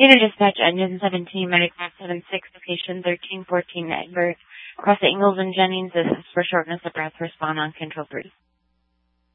Unit dispatch engine 17, Medicraft 76, location 1314 Edinburgh. Across the Ingalls and Jennings, this is for shortness of breath. Respond on control 3.